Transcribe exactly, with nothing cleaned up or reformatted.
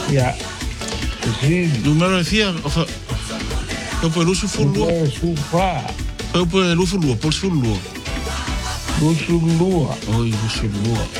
Ja, precies. Numero vier, of... Dopo russo fullo. Su qua, Dopo russo fullo, pol fullo. su su lua. Oh, russo fullo.